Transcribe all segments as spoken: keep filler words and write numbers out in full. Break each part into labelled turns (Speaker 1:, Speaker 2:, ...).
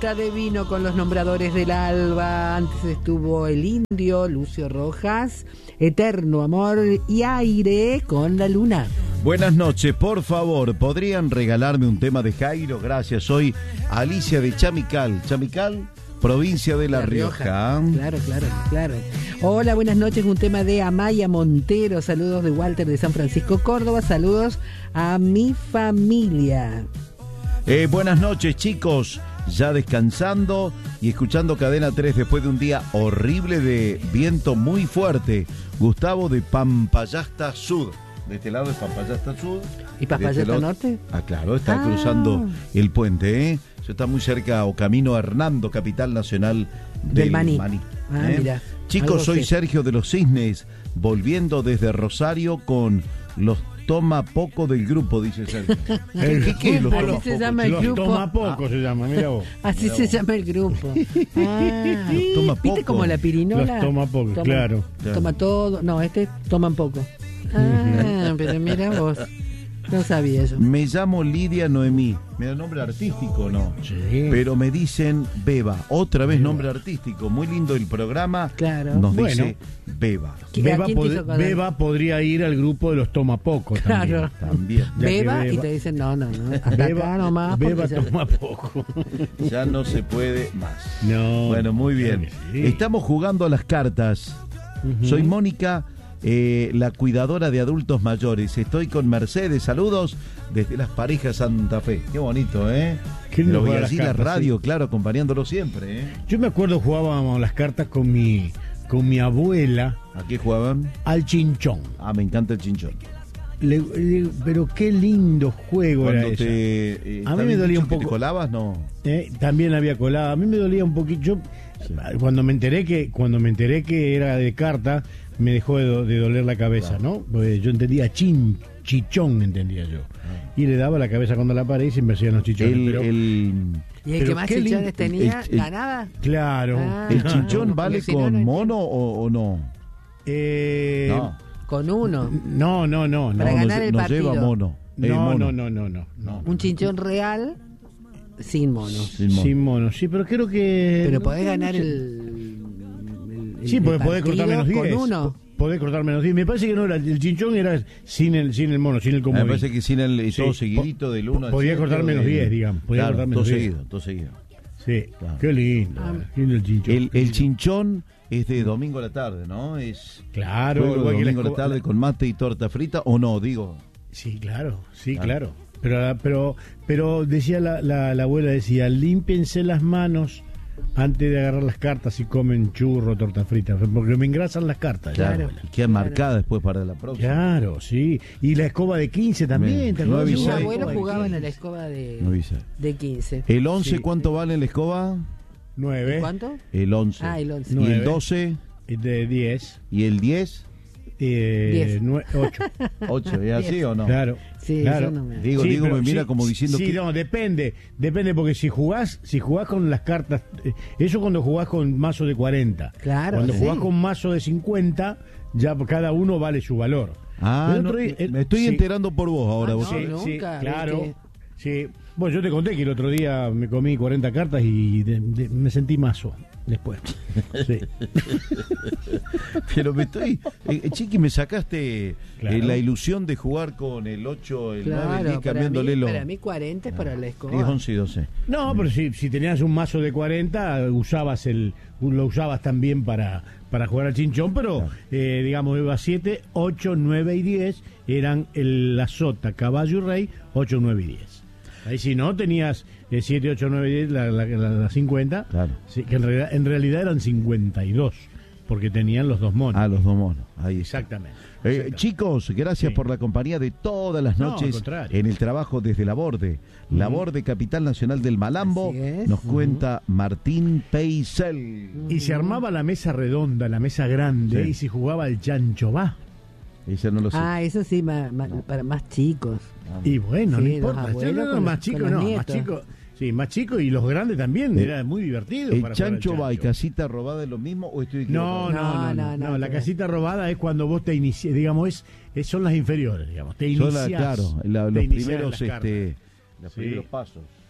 Speaker 1: copita de vino con los nombradores del alba. Antes estuvo El Indio, Lucio Rojas, Eterno Amor y Aire con La Luna.
Speaker 2: Buenas noches, por favor, ¿podrían regalarme un tema de Jairo? Gracias, soy Alicia de Chamical. Chamical, provincia de La, La Rioja. Rioja.
Speaker 1: Claro, claro, claro. Hola, buenas noches, un tema de Amaya Montero. Saludos de Walter de San Francisco, Córdoba. Saludos a mi familia.
Speaker 2: Eh, buenas noches, chicos. Ya descansando y escuchando Cadena tres después de un día horrible de viento muy fuerte. Gustavo de Pampayasta Sur. De este lado es Pampayasta Sur.
Speaker 1: ¿Y Pampayasta
Speaker 2: este
Speaker 1: Norte?
Speaker 2: Ah, claro, está
Speaker 1: ah.
Speaker 2: cruzando el puente, ¿eh? Eso está muy cerca, o camino a Hernando, capital nacional del,
Speaker 1: del Maní.
Speaker 2: Maní
Speaker 1: ah,
Speaker 2: ¿eh?
Speaker 1: mira,
Speaker 2: Chicos, soy
Speaker 1: sé.
Speaker 2: Sergio de los Cisnes, volviendo desde Rosario con los Toma Poco del grupo, dice Sergio.
Speaker 3: El,
Speaker 2: ¿Qué, qué es los
Speaker 1: Así
Speaker 2: Toma
Speaker 1: se
Speaker 2: Poco?
Speaker 1: llama el
Speaker 3: los
Speaker 1: grupo.
Speaker 3: Toma Poco
Speaker 2: Ah.
Speaker 3: se llama, mira vos.
Speaker 1: Así
Speaker 2: Mira
Speaker 1: se
Speaker 2: vos.
Speaker 1: llama el grupo. Ah,
Speaker 2: Toma
Speaker 1: ¿viste
Speaker 2: Poco.
Speaker 1: como la pirinola?
Speaker 3: Los Toma Poco,
Speaker 1: Toma-
Speaker 3: claro.
Speaker 1: Toma todo. No, este toman poco. Ah, pero mira vos. No sabía yo.
Speaker 2: Me llamo Lidia Noemí. Me da nombre artístico, ¿no?
Speaker 3: Sí.
Speaker 2: Pero me dicen Beba. Otra vez nombre artístico. Muy lindo el programa.
Speaker 1: Claro.
Speaker 2: Nos
Speaker 3: Bueno.
Speaker 2: dice Beba.
Speaker 1: ¿Qué-
Speaker 3: Beba,
Speaker 1: a quién te
Speaker 3: pod-
Speaker 1: hizo acordar?
Speaker 3: Beba podría ir al grupo de los Toma Poco
Speaker 1: Claro.
Speaker 2: También.
Speaker 3: Ya que
Speaker 1: Beba y
Speaker 3: Beba-
Speaker 1: te dicen no, no, no. Hasta
Speaker 3: también.
Speaker 1: acá nomás. porque
Speaker 3: Beba
Speaker 1: ya-
Speaker 3: Toma Poco.
Speaker 2: Ya no se puede más.
Speaker 3: No.
Speaker 2: Bueno, muy bien.
Speaker 3: Claro que sí.
Speaker 2: Estamos jugando a las cartas.
Speaker 3: Ujú.
Speaker 2: Soy Mónica, eh, la cuidadora de adultos mayores. Estoy con Mercedes. Saludos desde Las Parejas Santa Fe. Qué bonito, ¿eh?
Speaker 3: Qué lindo
Speaker 2: Lo voy
Speaker 3: jugar
Speaker 2: a
Speaker 3: las
Speaker 2: decir la
Speaker 3: cartas,
Speaker 2: radio, claro, acompañándolo siempre, ¿eh?
Speaker 3: Yo me acuerdo jugábamos las cartas con mi con mi abuela
Speaker 2: ¿A qué jugaban?
Speaker 3: al chinchón.
Speaker 2: Ah, me encanta el chinchón.
Speaker 3: Le- le- pero qué lindo juego era
Speaker 2: Cuando
Speaker 3: ese.
Speaker 2: te, eh,
Speaker 3: A
Speaker 2: ¿está
Speaker 3: mí me
Speaker 2: bien
Speaker 3: dolía
Speaker 2: dicho
Speaker 3: un
Speaker 2: que
Speaker 3: poco.
Speaker 2: te colabas? No.
Speaker 3: Eh, también había colada. A mí me dolía un poquito. Yo,
Speaker 2: Sí.
Speaker 3: cuando me enteré que cuando me enteré que era de carta, me dejó de, do- de doler la cabeza,
Speaker 2: Claro.
Speaker 3: ¿no? Porque yo entendía chin, chichón, entendía yo. Y le daba la cabeza contra la pared y se me hacían los chichones.
Speaker 2: El,
Speaker 3: pero,
Speaker 2: el,
Speaker 1: ¿Y el
Speaker 3: Pero
Speaker 1: que más
Speaker 3: qué lindo.
Speaker 1: chichones tenía
Speaker 2: El- el-
Speaker 1: ganaba?
Speaker 3: claro.
Speaker 1: Ah.
Speaker 2: ¿el chinchón
Speaker 1: no,
Speaker 2: vale
Speaker 1: porque si no,
Speaker 2: con
Speaker 1: no
Speaker 2: mono o, o no?
Speaker 3: Eh,
Speaker 2: No.
Speaker 1: Con uno.
Speaker 3: no, no, no, no.
Speaker 1: Para
Speaker 2: no,
Speaker 1: ganar
Speaker 2: no,
Speaker 1: el
Speaker 2: no
Speaker 1: partido.
Speaker 2: lleva mono. Eh,
Speaker 3: No,
Speaker 2: mono.
Speaker 3: no, no, no, no, no.
Speaker 1: Un chinchón real sin mono.
Speaker 2: Sin mono.
Speaker 3: Sin mono, sí, pero creo que.
Speaker 1: Pero
Speaker 3: no,
Speaker 1: podés
Speaker 3: no
Speaker 1: ganar
Speaker 3: sé.
Speaker 1: el, el- el-
Speaker 3: Sí,
Speaker 1: el
Speaker 3: porque podés cortar
Speaker 1: partido
Speaker 3: menos diez.
Speaker 1: con uno.
Speaker 3: Podés cortar menos diez. Me parece que no era. El chinchón era sin el, sin el mono, sin el
Speaker 2: Ah,
Speaker 3: comodín.
Speaker 2: me parece que sin el
Speaker 3: Sí.
Speaker 2: todo seguidito del
Speaker 3: Po-
Speaker 2: uno al
Speaker 3: podía
Speaker 2: siete,
Speaker 3: cortar menos
Speaker 2: del-
Speaker 3: diez, digamos. Podía
Speaker 2: claro,
Speaker 3: cortar menos
Speaker 2: todo
Speaker 3: diez.
Speaker 2: seguido, todo seguido.
Speaker 3: Sí,
Speaker 2: Claro.
Speaker 3: qué lindo.
Speaker 1: Ah.
Speaker 3: Qué lindo el chinchón.
Speaker 2: El, el chinchón es de domingo a la tarde, ¿no? Es
Speaker 3: Claro,
Speaker 2: juego de
Speaker 3: igual que la
Speaker 2: domingo a la
Speaker 3: escoba-
Speaker 2: tarde con mate y torta frita, o no, digo.
Speaker 3: Sí, claro, sí,
Speaker 2: Claro.
Speaker 3: claro. Pero, pero, pero decía la, la, la abuela, decía, límpiense las manos antes de agarrar las cartas y comen churro, torta frita, porque me engrasan las cartas.
Speaker 2: Claro,
Speaker 3: la abuela.
Speaker 2: y queda
Speaker 1: Claro.
Speaker 2: marcada después para la próxima.
Speaker 3: Claro, sí. Y la escoba de quince también, ¿te
Speaker 2: Me-
Speaker 3: acordás?
Speaker 2: nueve y
Speaker 1: Mi
Speaker 2: seis.
Speaker 1: abuelo
Speaker 3: Escoba de
Speaker 1: jugaba en la
Speaker 3: quince.
Speaker 1: escoba de,
Speaker 2: No dice.
Speaker 1: de quince.
Speaker 2: ¿El once
Speaker 3: Sí.
Speaker 2: cuánto vale la escoba?
Speaker 3: Nueve.
Speaker 1: ¿Cuánto?
Speaker 2: El once.
Speaker 1: Ah, el once.
Speaker 2: ¿Y
Speaker 3: Nueve.
Speaker 2: el doce?
Speaker 3: De diez.
Speaker 2: ¿Y el diez?
Speaker 3: Eh,
Speaker 1: Diez.
Speaker 3: nue- ocho.
Speaker 2: ¿ocho? ¿Es así
Speaker 1: Diez.
Speaker 2: o no?
Speaker 3: Claro.
Speaker 1: Sí,
Speaker 3: claro.
Speaker 1: yo no me...
Speaker 2: Digo,
Speaker 3: Sí,
Speaker 2: digo,
Speaker 3: pero
Speaker 2: me mira
Speaker 3: sí,
Speaker 2: como diciendo
Speaker 3: sí,
Speaker 2: que...
Speaker 3: no, depende, depende porque si jugás, si jugás con las cartas, eh, eso cuando jugás con mazo de cuarenta.
Speaker 1: Claro,
Speaker 3: Cuando
Speaker 1: sí.
Speaker 3: jugás con mazo de cincuenta, ya cada uno vale su valor.
Speaker 2: Ah,
Speaker 3: El
Speaker 2: no,
Speaker 3: otro día- el-
Speaker 2: me estoy
Speaker 3: sí.
Speaker 2: enterando por vos ahora.
Speaker 1: Ah,
Speaker 2: vos
Speaker 1: no,
Speaker 2: sabés.
Speaker 1: no.
Speaker 3: Sí,
Speaker 1: Nunca,
Speaker 3: claro.
Speaker 1: ¿viste?
Speaker 3: Sí. Bueno, yo te conté que el otro día me comí cuarenta cartas y de- de- me sentí mazo después. Sí.
Speaker 2: Pero me estoy... Eh, Chiqui, me sacaste eh,
Speaker 3: Claro.
Speaker 2: la ilusión de jugar con el ocho, el nueve, el
Speaker 1: Claro,
Speaker 2: diez,
Speaker 1: para
Speaker 2: cambiándole
Speaker 1: mí,
Speaker 2: lo...
Speaker 1: para mí cuarenta es para la escoba.
Speaker 2: diez, once y doce.
Speaker 3: No, pero si, si tenías un mazo de cuarenta, usabas el lo usabas también para, para jugar al chinchón, pero
Speaker 2: Claro.
Speaker 3: eh, digamos, iba siete, ocho, nueve y diez eran el, la sota, caballo y rey, ocho, nueve y diez. Ahí si no, tenías eh, siete, ocho, nueve y diez, la, la, la, la cincuenta,
Speaker 2: Claro.
Speaker 3: sí, que en realidad, en realidad eran cincuenta y dos, porque tenían los dos monos.
Speaker 2: Ah, los dos monos. Ahí está.
Speaker 3: Exactamente.
Speaker 2: Eh,
Speaker 3: Exactamente.
Speaker 2: chicos, gracias
Speaker 3: Sí.
Speaker 2: por la compañía de todas las
Speaker 3: No, al
Speaker 2: noches
Speaker 3: contrario.
Speaker 2: en el trabajo desde Laborde. Laborde, capital nacional del Malambo,
Speaker 1: Así es.
Speaker 2: nos cuenta Martín Peisel.
Speaker 3: Y se armaba la mesa redonda, la mesa grande,
Speaker 2: Sí.
Speaker 3: y se jugaba el chancho va.
Speaker 2: Ese no lo sé.
Speaker 1: Ah, eso sí, ma- ma- para más chicos.
Speaker 3: Y bueno,
Speaker 1: Sí,
Speaker 3: no
Speaker 1: los
Speaker 3: importa.
Speaker 1: abuelos
Speaker 3: No, no,
Speaker 1: con
Speaker 3: más
Speaker 1: los-
Speaker 3: chico
Speaker 1: con los
Speaker 3: no, más
Speaker 1: nietos.
Speaker 3: chico. Sí, más chico y los grandes también.
Speaker 2: Eh,
Speaker 3: Era muy divertido.
Speaker 2: ¿El
Speaker 3: para jugar al
Speaker 2: chancho va y
Speaker 3: chancho.
Speaker 2: casita robada es lo mismo o estoy
Speaker 3: No,
Speaker 2: equivocado?
Speaker 3: no, no,
Speaker 1: No,
Speaker 3: no,
Speaker 1: no,
Speaker 3: no,
Speaker 1: no,
Speaker 3: la
Speaker 1: no.
Speaker 3: casita robada es cuando vos te inicias, digamos, es, es- son las inferiores, digamos. Te
Speaker 2: Son
Speaker 3: inicias.
Speaker 2: la- claro, la-
Speaker 3: te
Speaker 2: los
Speaker 3: inicias en
Speaker 2: primeros,
Speaker 3: las cartas.
Speaker 2: este, los
Speaker 3: Sí.
Speaker 2: primeros pasos.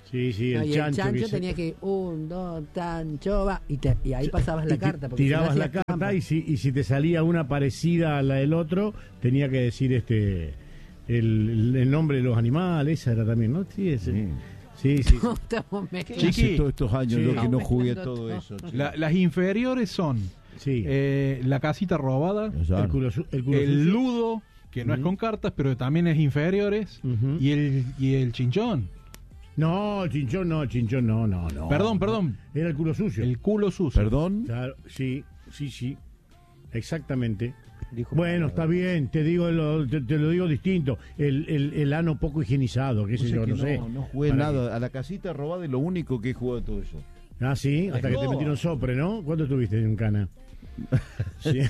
Speaker 3: Sí, sí,
Speaker 1: No,
Speaker 3: el
Speaker 1: y
Speaker 3: chancho.
Speaker 1: el chancho
Speaker 3: que
Speaker 1: tenía
Speaker 3: se-
Speaker 1: que un, dos, chancho, va. Y, te- y ahí pasabas la
Speaker 3: y ti-
Speaker 1: carta. porque si no
Speaker 3: Tirabas la
Speaker 1: hacías
Speaker 3: carta
Speaker 1: trampa.
Speaker 3: y si, y si te salía una parecida a la del otro, tenía que decir este el, el nombre de los animales, esa era también, ¿no? Sí, ese.
Speaker 2: Sí.
Speaker 3: Sí, sí. sí.
Speaker 1: No, estamos
Speaker 2: ¿Qué
Speaker 1: mezclando.
Speaker 2: hice
Speaker 4: Chiqui.
Speaker 2: todos estos años
Speaker 3: Sí.
Speaker 2: yo que no
Speaker 1: Estamos
Speaker 2: jugué
Speaker 1: mezclando
Speaker 2: todo
Speaker 1: todo.
Speaker 2: eso? chico?
Speaker 4: La- las inferiores son
Speaker 3: Sí.
Speaker 4: eh, la casita robada,
Speaker 2: Claro.
Speaker 3: el culo, su- el culo
Speaker 4: el
Speaker 3: sucio.
Speaker 4: ludo, que no es con cartas, pero también es inferiores,
Speaker 3: Ujú.
Speaker 4: y el y el chinchón.
Speaker 3: No, chinchón no, chinchón no, no, no.
Speaker 4: Perdón, perdón.
Speaker 3: Era el culo sucio.
Speaker 4: El culo sucio.
Speaker 2: ¿Perdón?
Speaker 3: Claro, sí, sí, sí. Exactamente. Bueno, está bien, te digo lo, te, te lo digo distinto. El, el, el ano poco higienizado, qué
Speaker 2: O
Speaker 3: sé
Speaker 2: sea
Speaker 3: yo,
Speaker 2: que
Speaker 3: no, sé.
Speaker 2: no jugué
Speaker 3: ¿Para
Speaker 2: nada. A la casita robada es lo único que he jugado de todo eso.
Speaker 3: qué? Ah, sí, hasta que te
Speaker 2: No.
Speaker 3: metieron sopre, ¿no? ¿Cuánto estuviste en cana? Sí.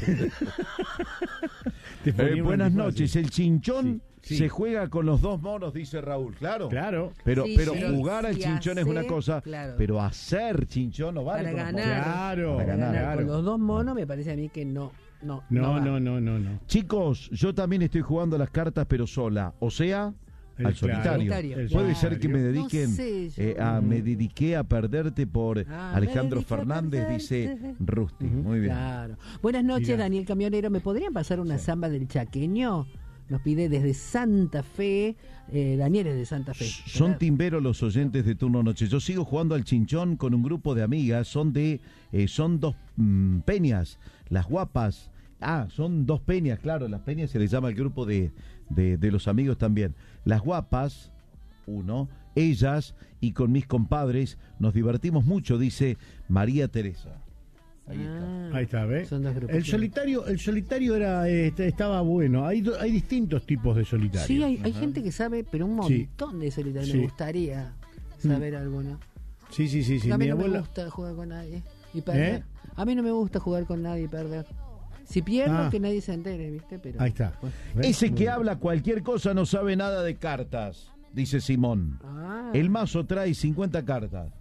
Speaker 3: Te
Speaker 2: Eh,
Speaker 3: ponían
Speaker 2: buenas
Speaker 3: un
Speaker 2: noches. El chinchón
Speaker 3: Sí, sí.
Speaker 2: se juega con los dos monos, dice Raúl. Claro.
Speaker 3: Claro.
Speaker 2: Pero,
Speaker 1: Sí,
Speaker 2: pero
Speaker 1: sí.
Speaker 2: jugar al
Speaker 1: Sí,
Speaker 2: chinchón es una
Speaker 1: hacer,
Speaker 2: cosa,
Speaker 1: claro.
Speaker 2: pero hacer chinchón no vale.
Speaker 1: Para
Speaker 2: con los monos.
Speaker 1: ganar.
Speaker 3: Claro,
Speaker 1: Para ganar.
Speaker 3: claro.
Speaker 1: Con los dos monos me parece a mí que no. No,
Speaker 3: No,
Speaker 1: va.
Speaker 3: no, no, no, no.
Speaker 2: Chicos, yo también estoy jugando a las cartas, pero sola. O sea,
Speaker 3: El
Speaker 2: al
Speaker 3: claro,
Speaker 2: solitario.
Speaker 1: solitario.
Speaker 3: el
Speaker 2: Puede
Speaker 3: solitario.
Speaker 2: ser que me dediquen
Speaker 1: No sé, yo-
Speaker 2: eh, a me dediqué a perderte por
Speaker 1: Ah,
Speaker 2: Alejandro
Speaker 1: me dediqué a
Speaker 2: Fernández, dice
Speaker 1: perderte.
Speaker 2: Rusty. Muy bien.
Speaker 1: Claro. Buenas noches,
Speaker 3: Mirá.
Speaker 1: Daniel Camionero. ¿Me podrían pasar una samba del chaqueño? Nos pide desde Santa Fe. Eh, Daniel es de Santa Fe.
Speaker 2: Son
Speaker 1: ¿verdad?
Speaker 2: timberos los oyentes de Turno Noche. Yo sigo jugando al chinchón con un grupo de amigas. Son de, eh, son dos mm, peñas, las guapas. Ah, son dos peñas, claro. Las peñas se les llama el grupo de, de, de los amigos también. Las guapas, uno, ellas y con mis compadres nos divertimos mucho, dice María Teresa. Ahí está.
Speaker 1: Ah,
Speaker 3: Ahí está, ¿ves?
Speaker 1: Son dos grupos.
Speaker 3: El solitario, el solitario era, este, estaba bueno. Hay, do- hay distintos tipos de solitario.
Speaker 1: Sí, hay, hay gente que sabe, pero un
Speaker 3: Sí.
Speaker 1: montón de solitario.
Speaker 3: Sí.
Speaker 1: Me gustaría saber alguno.
Speaker 3: Sí, sí, sí, sí.
Speaker 1: a mí
Speaker 3: Mi
Speaker 1: no me
Speaker 3: abuela.
Speaker 1: gusta jugar con nadie y perder.
Speaker 3: ¿Eh?
Speaker 1: A mí no me gusta jugar con nadie y perder. Si pierdo,
Speaker 3: Ah.
Speaker 1: que nadie se entere, ¿viste? Pero,
Speaker 3: Ahí está. ¿Ves?
Speaker 2: Ese
Speaker 3: Muy
Speaker 2: que
Speaker 3: bien.
Speaker 2: habla cualquier cosa no sabe nada de cartas, dice Simón.
Speaker 1: Ah,
Speaker 2: El mazo trae cincuenta cartas.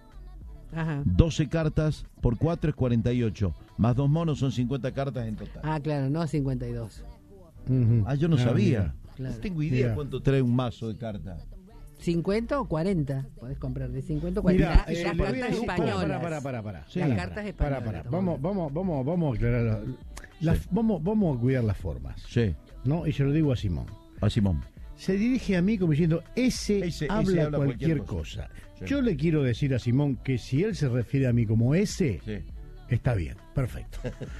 Speaker 1: ajá.
Speaker 2: doce cartas por cuatro es cuarenta y ocho. Más dos monos son cincuenta cartas en total.
Speaker 1: Ah, claro, no cincuenta y dos.
Speaker 3: Ujú.
Speaker 2: Ah, yo no
Speaker 3: Ah,
Speaker 2: sabía.
Speaker 3: mira.
Speaker 1: Claro.
Speaker 2: No tengo idea
Speaker 3: Mira.
Speaker 2: cuánto trae un mazo de cartas.
Speaker 1: ¿cincuenta o cuarenta? Podés comprar de cincuenta o cuarenta.
Speaker 3: Mira,
Speaker 1: y
Speaker 3: eh,
Speaker 1: las
Speaker 3: le voy a
Speaker 1: cartas
Speaker 3: decir-
Speaker 1: españolas.
Speaker 3: Para, para, para, para.
Speaker 2: Sí.
Speaker 1: Las
Speaker 2: Para,
Speaker 1: cartas
Speaker 3: Para,
Speaker 1: españolas.
Speaker 3: para.
Speaker 1: estamos
Speaker 3: Vamos,
Speaker 1: hablando.
Speaker 3: vamos, vamos, vamos a aclarar. la- las-
Speaker 2: Sí.
Speaker 3: vamos, vamos a cuidar las formas.
Speaker 2: Sí,
Speaker 3: ¿No? Y se lo digo a Simón.
Speaker 2: a Simón.
Speaker 3: Se dirige a mí como diciendo, ese,
Speaker 2: Ese- ese
Speaker 3: habla,
Speaker 2: habla
Speaker 3: cualquier,
Speaker 2: cualquier
Speaker 3: cosa.
Speaker 2: cosa. Sí.
Speaker 3: Yo le quiero decir a Simón que si él se refiere a mí como ese,
Speaker 2: Sí.
Speaker 3: está bien, perfecto.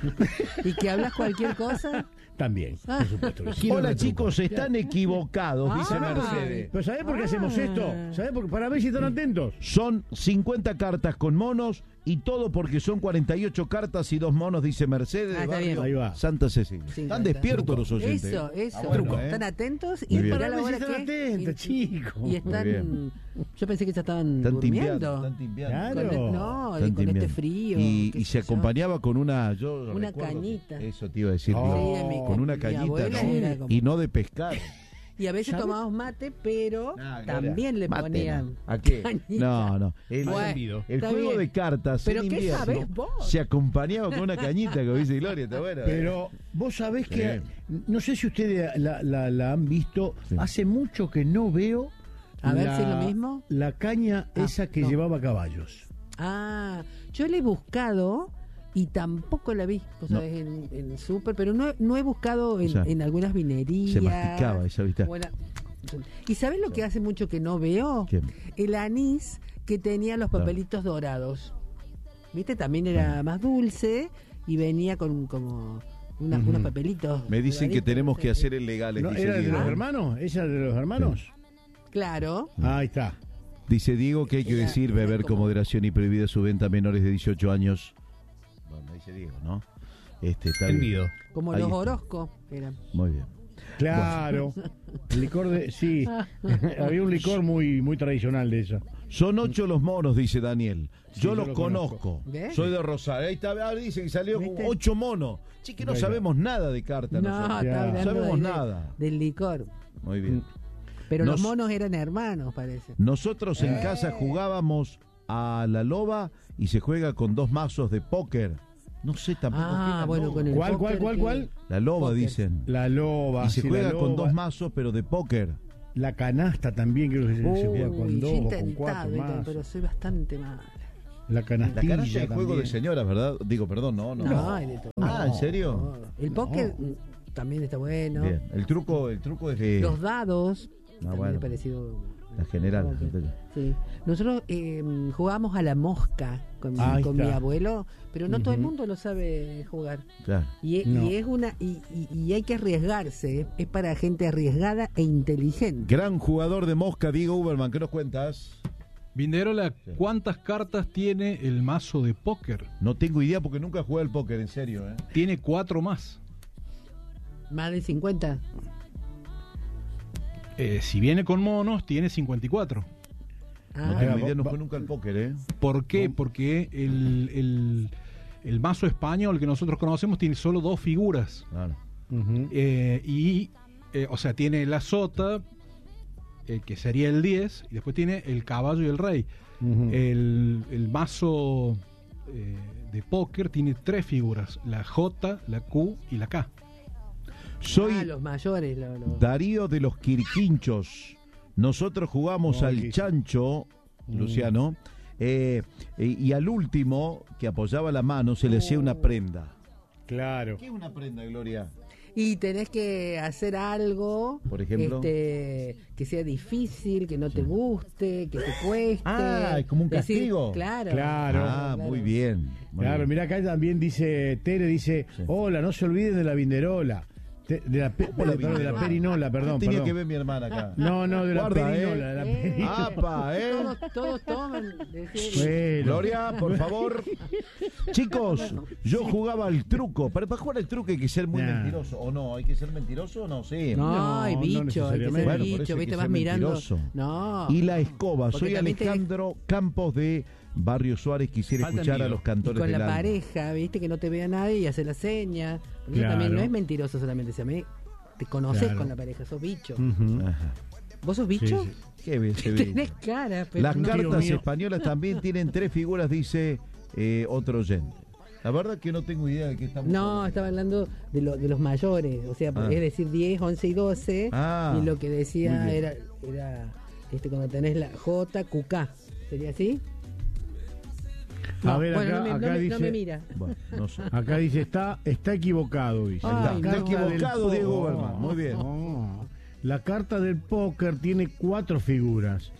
Speaker 1: ¿Y que hablas cualquier cosa?
Speaker 3: También,
Speaker 1: Ah.
Speaker 3: por supuesto. que sí.
Speaker 2: Hola chicos, están equivocados, dice
Speaker 1: Ah.
Speaker 2: Mercedes.
Speaker 3: Pero ¿sabés por qué hacemos
Speaker 1: Ah.
Speaker 3: esto? ¿Sabés por qué? Para ver si están atentos.
Speaker 2: Son cincuenta cartas con monos y todo porque son cuarenta y ocho cartas y dos monos, dice Mercedes
Speaker 1: Ah,
Speaker 2: de
Speaker 1: está
Speaker 2: barrio
Speaker 1: bien.
Speaker 3: Ahí va.
Speaker 2: Santa Cecilia.
Speaker 1: cincuenta.
Speaker 2: Están despiertos los oyentes.
Speaker 1: Eso, eso.
Speaker 2: Ah, bueno, ¿eh?
Speaker 1: Están atentos
Speaker 2: Muy
Speaker 1: y
Speaker 2: bien.
Speaker 1: mirá
Speaker 3: Para
Speaker 1: la
Speaker 3: ver
Speaker 1: hora
Speaker 3: si están
Speaker 1: que
Speaker 3: atentos,
Speaker 1: y-
Speaker 3: chicos.
Speaker 1: Y están.
Speaker 2: bien.
Speaker 1: Yo pensé que ya estaban
Speaker 2: Están timbiando.
Speaker 1: durmiendo.
Speaker 2: Están timbiando.
Speaker 3: Claro.
Speaker 1: Con el- no,
Speaker 2: Están
Speaker 1: y con este
Speaker 2: timbiando.
Speaker 1: frío.
Speaker 2: Y,
Speaker 1: qué
Speaker 2: y
Speaker 1: sé
Speaker 2: se
Speaker 1: yo.
Speaker 2: acompañaba con una. Yo
Speaker 1: Una
Speaker 2: recuerdo que-
Speaker 1: cañita.
Speaker 2: Eso te iba a decir.
Speaker 3: Oh.
Speaker 2: digo,
Speaker 1: Sí, mi-
Speaker 2: con una
Speaker 1: mi
Speaker 2: cañita.
Speaker 1: abuela
Speaker 2: ¿no?
Speaker 1: era como-
Speaker 2: Y no de pescar.
Speaker 1: Y a veces
Speaker 3: ¿Sabe?
Speaker 1: tomábamos mate, pero
Speaker 2: Ah,
Speaker 1: también le
Speaker 2: mate,
Speaker 1: ponían.
Speaker 2: ¿no? ¿A qué?
Speaker 1: cañita.
Speaker 2: No, no. El,
Speaker 1: Bueno,
Speaker 2: el
Speaker 1: está
Speaker 2: juego
Speaker 1: bien.
Speaker 2: de cartas
Speaker 1: ¿Pero
Speaker 2: en
Speaker 1: qué
Speaker 2: invierno
Speaker 1: sabés vos?
Speaker 2: se acompañaba con una cañita, como dice Gloria. Está bueno.
Speaker 3: Pero vos sabés que,
Speaker 2: Sí.
Speaker 3: no sé si ustedes la, la- la han visto,
Speaker 2: Sí.
Speaker 3: hace mucho que no veo
Speaker 1: A ver
Speaker 3: la,
Speaker 1: si es lo mismo.
Speaker 3: la caña
Speaker 1: Ah,
Speaker 3: esa que
Speaker 1: no.
Speaker 3: llevaba caballos.
Speaker 1: Ah, yo la he buscado y tampoco la vi, vos
Speaker 2: No.
Speaker 1: sabés, en, en el súper, pero no, no he buscado en,
Speaker 2: O sea,
Speaker 1: en algunas vinerías.
Speaker 2: se masticaba esa, ¿viste?
Speaker 1: o en la- ¿Y sabés lo que hace mucho que no veo?
Speaker 2: ¿Qué?
Speaker 1: El anís que tenía los
Speaker 2: Claro.
Speaker 1: papelitos dorados. ¿Viste? También era más dulce y venía con como una-
Speaker 3: Ujú.
Speaker 1: unos papelitos.
Speaker 2: Me dicen que
Speaker 1: doraditos,
Speaker 2: tenemos
Speaker 1: no
Speaker 2: que
Speaker 1: sé.
Speaker 2: hacer el legal.
Speaker 3: ¿No?
Speaker 2: dice
Speaker 3: ¿Era de
Speaker 2: Diego.
Speaker 3: los hermanos? ¿Esa de los hermanos?
Speaker 1: Claro.
Speaker 3: Ahí está.
Speaker 2: Dice Diego que hay que
Speaker 1: Era-
Speaker 2: decir
Speaker 1: era
Speaker 2: beber con
Speaker 1: como-
Speaker 2: moderación y prohibida su venta a menores de dieciocho años. Bueno, dice Diego, ¿no? Este, está bien.
Speaker 4: Entendido.
Speaker 1: Como
Speaker 2: Ahí
Speaker 1: los
Speaker 2: está.
Speaker 1: Orozco eran.
Speaker 2: Muy bien.
Speaker 3: Claro. El licor de. Sí. Había un licor muy, muy tradicional de eso.
Speaker 2: Son ocho los monos, dice Daniel.
Speaker 3: Sí,
Speaker 2: yo
Speaker 3: yo
Speaker 2: los
Speaker 3: lo
Speaker 2: conozco.
Speaker 3: conozco.
Speaker 1: ¿Ves?
Speaker 2: Soy de Rosario. Ahí está, ahora dice que salió con
Speaker 1: ¿Viste?
Speaker 2: ocho monos. Sí, que no
Speaker 3: Ahí está.
Speaker 2: sabemos nada de cartas.
Speaker 1: No,
Speaker 2: nosotros.
Speaker 3: Ya.
Speaker 1: está hablando
Speaker 2: Sabemos
Speaker 1: de-
Speaker 2: nada.
Speaker 1: del licor.
Speaker 2: Muy bien.
Speaker 1: Pero
Speaker 2: Nos-
Speaker 1: los monos eran hermanos, parece.
Speaker 2: Nosotros
Speaker 3: Eh.
Speaker 2: en casa jugábamos a la loba y se juega con dos mazos de póker. No sé tampoco qué es
Speaker 1: Ah,
Speaker 2: la
Speaker 1: bueno,
Speaker 2: loba.
Speaker 1: con el
Speaker 3: ¿Cuál, cuál,
Speaker 1: póker
Speaker 3: cuál,
Speaker 1: que-
Speaker 3: cuál?
Speaker 2: La loba,
Speaker 1: póker.
Speaker 2: dicen.
Speaker 3: La loba.
Speaker 2: Y se
Speaker 3: sí,
Speaker 2: juega
Speaker 3: la
Speaker 2: con
Speaker 3: loba.
Speaker 2: dos mazos, pero de póker.
Speaker 3: La canasta también, creo que se, se juega con
Speaker 1: Uy,
Speaker 3: dos
Speaker 1: yo he
Speaker 3: o con
Speaker 1: intentado,
Speaker 3: cuatro
Speaker 1: Víctor,
Speaker 3: más.
Speaker 1: pero soy bastante mala.
Speaker 3: La
Speaker 2: La
Speaker 3: canastilla
Speaker 2: canasta es juego
Speaker 3: también.
Speaker 2: de señoras, ¿verdad? Digo, perdón, no, no.
Speaker 1: No, hay de todo.
Speaker 2: Ah, ¿en serio?
Speaker 1: No. El póker mm, también está bueno.
Speaker 2: Bien. El truco, el truco es de
Speaker 1: Los dados, también
Speaker 2: bueno.
Speaker 1: es parecido.
Speaker 2: la general.
Speaker 1: Póker. Sí. Nosotros eh, jugábamos a la mosca con,
Speaker 3: Ahí
Speaker 1: con mi
Speaker 3: está.
Speaker 1: abuelo, pero no todo el
Speaker 3: Ujú.
Speaker 1: mundo lo sabe jugar.
Speaker 2: Claro.
Speaker 1: Y,
Speaker 3: No.
Speaker 1: y es una y, y- y hay que arriesgarse, ¿eh? Es para gente arriesgada e inteligente.
Speaker 2: Gran jugador de mosca, Diego Uberman, ¿qué nos cuentas?
Speaker 4: Vinderola, ¿cuántas cartas tiene el mazo de póker?
Speaker 2: No tengo idea porque nunca jugué al póker, en serio, ¿eh?
Speaker 4: Tiene cuatro más.
Speaker 1: Más de cincuenta.
Speaker 4: Eh, si viene con monos, tiene cincuenta y cuatro.
Speaker 2: No
Speaker 1: Ah,
Speaker 2: tengo
Speaker 3: va-
Speaker 2: idea, no
Speaker 3: va-
Speaker 2: jugué nunca al póker, ¿eh?
Speaker 4: ¿Por qué? Porque el, el, el mazo español que nosotros conocemos tiene solo dos figuras.
Speaker 2: Claro.
Speaker 3: Ujú.
Speaker 4: Eh, y, eh, o sea, tiene la sota, eh, que sería el diez, y después tiene el caballo y el rey.
Speaker 3: Ujú.
Speaker 4: El, el mazo eh, de póker tiene tres figuras, la J, la Q y la K.
Speaker 2: Soy
Speaker 1: ah, los mayores. lo- lo-
Speaker 2: Darío de los Quirquinchos. Nosotros jugamos
Speaker 3: Oh,
Speaker 2: al
Speaker 3: listo.
Speaker 2: chancho,
Speaker 3: Mm.
Speaker 2: Luciano, eh, eh, y al último que apoyaba la mano se le hacía una prenda.
Speaker 3: Claro.
Speaker 2: ¿Qué es una prenda, Gloria?
Speaker 1: Y tenés que hacer algo,
Speaker 2: Por ejemplo.
Speaker 1: este, que sea difícil, que no te guste, que te cueste.
Speaker 2: Ah, es como un
Speaker 1: Decir,
Speaker 2: castigo.
Speaker 1: claro.
Speaker 3: Claro.
Speaker 2: Ah,
Speaker 1: claro.
Speaker 2: muy bien. muy
Speaker 3: Claro,
Speaker 2: bien.
Speaker 3: mira acá también dice, Tere dice,
Speaker 2: Sí.
Speaker 3: hola, no se olviden de la vinderola. Te- de la, pe-
Speaker 2: ¿Cómo la
Speaker 3: perdón, de la
Speaker 2: vinderola?
Speaker 3: perinola, perdón.
Speaker 2: ¿Qué tenía
Speaker 3: perdón.
Speaker 2: que ver mi hermana acá?
Speaker 3: No, no, de la
Speaker 2: Guarda,
Speaker 3: perinola,
Speaker 2: ¿eh?
Speaker 3: de la
Speaker 1: Eh,
Speaker 3: perinola.
Speaker 2: Apa, ¿eh?
Speaker 1: Todos, todos toman. decir-
Speaker 3: Bueno.
Speaker 2: Gloria, por favor. Chicos, yo jugaba al truco. Para, para jugar al truco hay que ser muy
Speaker 3: Nah.
Speaker 2: mentiroso. ¿O no? ¿Hay que ser mentiroso o no? Sí.
Speaker 1: No,
Speaker 3: No,
Speaker 1: hay
Speaker 3: no
Speaker 1: bicho, hay que ser
Speaker 3: necesariamente.
Speaker 2: Bueno, por eso
Speaker 1: bicho,
Speaker 2: hay
Speaker 1: viste,
Speaker 2: que
Speaker 1: vas
Speaker 2: ser
Speaker 1: mirando.
Speaker 2: mentiroso.
Speaker 1: No.
Speaker 2: Y la escoba.
Speaker 1: Porque
Speaker 2: Soy
Speaker 1: también te-
Speaker 2: Alejandro Campos de Barrio Suárez. Quisiera
Speaker 4: Falta
Speaker 2: escuchar a
Speaker 4: mío.
Speaker 2: los
Speaker 1: Y
Speaker 2: cantores
Speaker 1: con
Speaker 2: del
Speaker 1: la
Speaker 2: alma.
Speaker 1: pareja, viste, que no te vea nadie y hace la seña. Porque eso
Speaker 3: Claro.
Speaker 1: también no es mentiroso solamente, si a mí te conoces
Speaker 3: Claro.
Speaker 1: con la pareja, sos bicho.
Speaker 3: Ujú.
Speaker 2: Ajá.
Speaker 1: ¿Vos sos bicho?
Speaker 3: Sí,
Speaker 2: Qué bien, qué bien.
Speaker 1: Tenés cara, pero
Speaker 2: Las
Speaker 1: no.
Speaker 3: Tío
Speaker 2: cartas
Speaker 3: mío.
Speaker 2: españolas también tienen tres figuras, dice eh, otro oyente. La verdad que no tengo idea de qué estamos
Speaker 1: No,
Speaker 2: hablando.
Speaker 1: estaba hablando de, lo, de los mayores, o sea,
Speaker 2: Ah.
Speaker 1: es decir, diez, once y doce.
Speaker 2: Ah,
Speaker 1: Y lo que
Speaker 2: muy
Speaker 1: decía
Speaker 2: bien.
Speaker 1: era, era este, cuando tenés la J, Q, K. ¿Sería así?
Speaker 3: A ver,
Speaker 1: bueno,
Speaker 3: acá-
Speaker 1: no, me,
Speaker 3: acá
Speaker 1: no, me, no
Speaker 3: dice-
Speaker 1: me mira.
Speaker 2: Bueno, no sé.
Speaker 3: Acá dice, está, está equivocado, dice.
Speaker 1: Ay,
Speaker 3: La
Speaker 1: no.
Speaker 2: Está
Speaker 3: carta del
Speaker 2: equivocado,
Speaker 3: po-
Speaker 2: Diego Uberman. Muy bien.
Speaker 3: No. La carta del póker tiene cuatro figuras.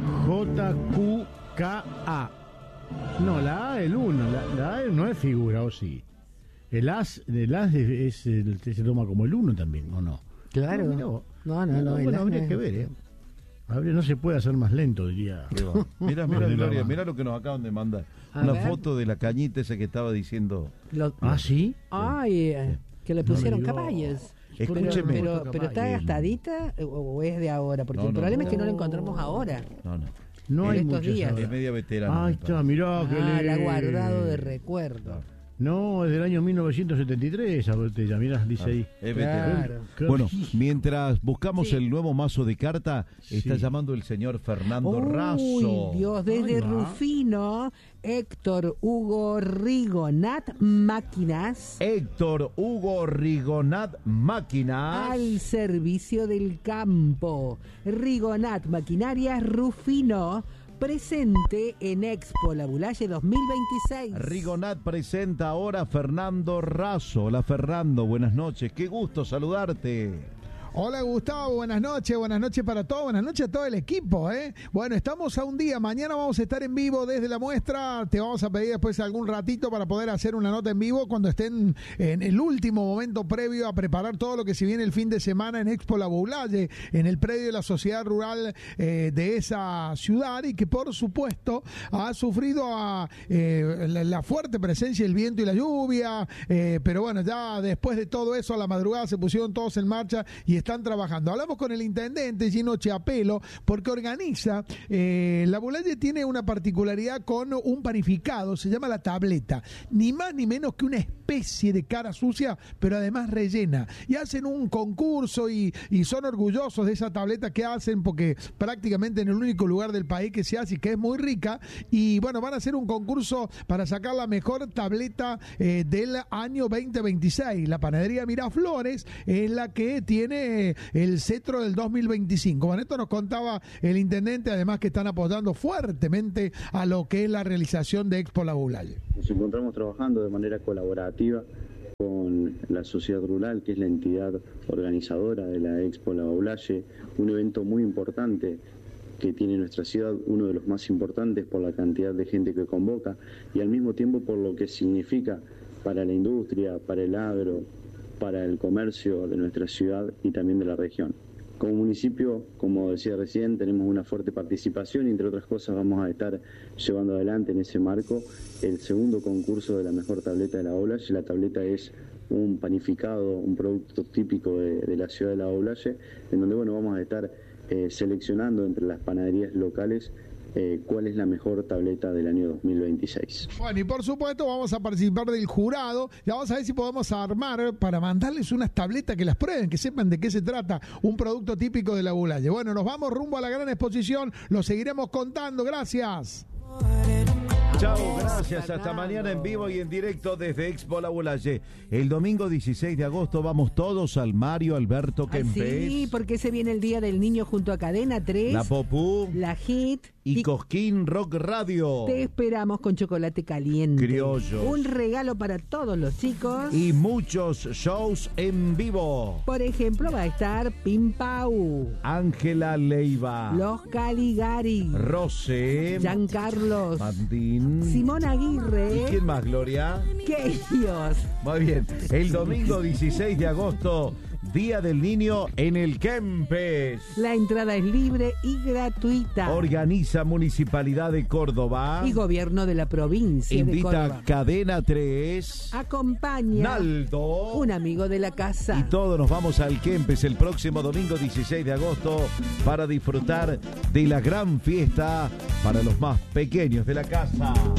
Speaker 3: J, Q, K, A. No, la A es el uno. La, la A no es figura, ¿o sí? El as, el as es, es el, se toma como el uno también, ¿o no?
Speaker 1: Claro.
Speaker 3: No, mirá vos.
Speaker 1: No, no, no.
Speaker 3: bueno,
Speaker 1: el
Speaker 3: habría
Speaker 1: asno
Speaker 3: que
Speaker 1: es-
Speaker 3: ver, ¿eh? Habría- no se puede hacer más lento, diría.
Speaker 2: Mira, mira,
Speaker 3: Desde la
Speaker 2: Gloria,
Speaker 3: mano.
Speaker 2: mira lo que nos acaban de mandar.
Speaker 1: A
Speaker 2: Una
Speaker 1: ver.
Speaker 2: foto de la cañita esa que estaba diciendo.
Speaker 1: Lo-
Speaker 3: ¿Ah, sí?
Speaker 1: Ay, eh, que le
Speaker 3: No me
Speaker 1: pusieron
Speaker 3: digo.
Speaker 1: caballos.
Speaker 2: Escúcheme.
Speaker 1: Pero, pero, pero está
Speaker 3: Caballos.
Speaker 1: gastadita o, o es de ahora, porque
Speaker 2: No,
Speaker 1: el
Speaker 2: no,
Speaker 1: problema
Speaker 2: no.
Speaker 1: es que no la encontramos ahora.
Speaker 2: No, no.
Speaker 3: No
Speaker 1: En
Speaker 3: hay
Speaker 1: estos
Speaker 3: muchas
Speaker 1: días.
Speaker 3: ahora.
Speaker 2: Es media veterana.
Speaker 3: Ahí
Speaker 2: me
Speaker 3: está,
Speaker 2: parece.
Speaker 3: mirá que
Speaker 1: Ah, la ha
Speaker 3: le-
Speaker 1: guardado de recuerdo.
Speaker 2: Claro.
Speaker 3: No, es del año mil novecientos setenta y tres esa botella, mirá, dice ahí.
Speaker 2: Es veterana.
Speaker 1: Claro.
Speaker 3: Qué
Speaker 2: Bueno,
Speaker 3: rico.
Speaker 2: mientras buscamos
Speaker 1: Sí.
Speaker 2: el nuevo mazo de carta, está
Speaker 3: Sí.
Speaker 2: llamando el señor Fernando
Speaker 1: Uy,
Speaker 2: Razo.
Speaker 1: Dios, desde
Speaker 3: Ahí va.
Speaker 1: Rufino, Héctor Hugo Rigonat Máquinas,
Speaker 2: Héctor Hugo Rigonat Máquinas.
Speaker 1: al servicio del campo. Rigonat Maquinarias Rufino, presente en Expo La Bulaye dos mil veintiséis.
Speaker 2: Rigonat presenta ahora a Fernando Razo. Hola Fernando, buenas noches. Qué gusto saludarte.
Speaker 5: Hola Gustavo, buenas noches, buenas noches para todos, buenas noches a todo el equipo, ¿eh? Bueno, estamos a un día, mañana vamos a estar en vivo desde la muestra, te vamos a pedir después algún ratito para poder hacer una nota en vivo cuando estén en el último momento previo a preparar todo lo que se viene el fin de semana en Expo La Bulaye, en el predio de la Sociedad Rural eh, de esa ciudad y que por supuesto ha sufrido a, eh, la, la fuerte presencia del viento y la lluvia, eh, pero bueno, ya después de todo eso a la madrugada se pusieron todos en marcha y están trabajando. Hablamos con el intendente Gino Chiapelo porque organiza, eh, La Bulaye tiene una particularidad con un panificado, se llama La Tableta, ni más ni menos que una especie de cara sucia, pero además rellena, y hacen un concurso y, y son orgullosos de esa tableta que hacen porque prácticamente en el único lugar del país que se hace y que es muy rica, y bueno, van a hacer un concurso para sacar la mejor tableta eh, del año veinte veintiséis. La panadería Miraflores es la que tiene tiene el cetro del dos mil veinticinco. Bueno, esto nos contaba el intendente, además que están apoyando fuertemente a lo que es la realización de Expo La Boulaye.
Speaker 6: Nos encontramos trabajando de manera colaborativa con la sociedad rural, que es la entidad organizadora de la Expo La Boulaye, un evento muy importante que tiene nuestra ciudad, uno de los más importantes por la cantidad de gente que convoca y al mismo tiempo por lo que significa para la industria, para el agro, para el comercio de nuestra ciudad y también de la región. Como municipio, como decía recién, tenemos una fuerte participación y entre otras cosas vamos a estar llevando adelante en ese marco el segundo concurso de la mejor tableta de La Boulaye. La tableta es un panificado, un producto típico de, de la ciudad de La Boulaye, en donde bueno, vamos a estar eh, seleccionando entre las panaderías locales Eh, cuál es la mejor tableta del año dos mil veintiséis.
Speaker 5: Bueno, y por supuesto vamos a participar del jurado, y vamos a ver si podemos armar para mandarles unas tabletas que las prueben, que sepan de qué se trata, un producto típico de La Boulaye. Bueno, nos vamos rumbo a la gran exposición, lo seguiremos contando, gracias.
Speaker 2: Chao, gracias. Hasta mañana en vivo y en directo desde Expo La Boulaye. El domingo dieciséis de agosto vamos todos al Mario Alberto Kempes.
Speaker 1: Sí, porque se viene el Día del Niño junto a Cadena tres,
Speaker 2: La Popú,
Speaker 1: La Hit
Speaker 2: y, y Cosquín Rock Radio.
Speaker 1: Te esperamos con chocolate caliente.
Speaker 2: Criollos.
Speaker 1: Un regalo para todos los chicos.
Speaker 2: Y muchos shows en vivo.
Speaker 1: Por ejemplo, va a estar Pim Pau,
Speaker 2: Ángela Leiva,
Speaker 1: Los Caligari,
Speaker 2: Rosé,
Speaker 1: Giancarlos,
Speaker 2: Martín,
Speaker 1: Simón Aguirre.
Speaker 2: ¿Y quién más, Gloria?
Speaker 1: ¡Qué Dios!
Speaker 2: Muy bien. El domingo dieciséis de agosto, Día del Niño en el Kempes.
Speaker 1: La entrada es libre y gratuita.
Speaker 2: Organiza Municipalidad de Córdoba.
Speaker 1: Y Gobierno de la Provincia
Speaker 2: Invita
Speaker 1: de Córdoba.
Speaker 2: Cadena tres.
Speaker 1: Acompaña
Speaker 2: Naldo.
Speaker 1: un amigo de la casa.
Speaker 2: Y todos nos vamos al Kempes el próximo domingo dieciséis de agosto para disfrutar de la gran fiesta para los más pequeños de la casa.